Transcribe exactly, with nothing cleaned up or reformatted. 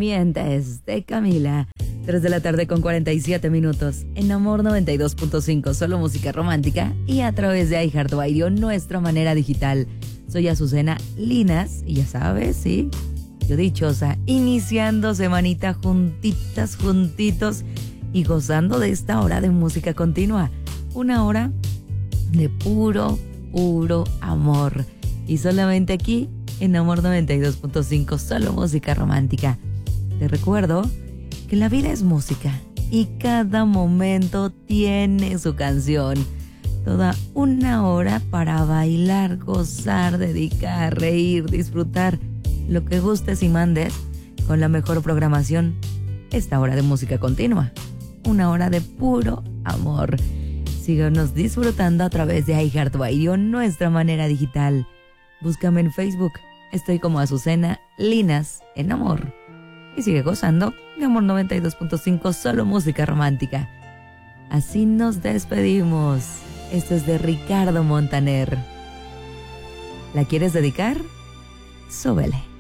Mientes, de Camila. tres de la tarde con cuarenta y siete minutos. En Amor noventa y dos punto cinco, solo música romántica. Y a través de iHeartRadio, nuestra manera digital. Soy Azucena Linas, y ya sabes, ¿sí? Yo dichosa, iniciando semanita juntitas, juntitos, y gozando de esta hora de música continua. Una hora de puro, puro amor. Y solamente aquí, en Amor noventa y dos punto cinco, solo música romántica. Te recuerdo que la vida es música y cada momento tiene su canción. Toda una hora para bailar, gozar, dedicar, reír, disfrutar, lo que gustes y mandes con la mejor programación. Esta hora de música continua, una hora de puro amor. Síganos disfrutando a través de iHeartRadio, nuestra manera digital. Búscame en Facebook, estoy como Azucena Linas en Amor. Y sigue gozando de Amor noventa y dos punto cinco, solo música romántica. Así nos despedimos. Esto es de Ricardo Montaner. ¿La quieres dedicar? Súbele.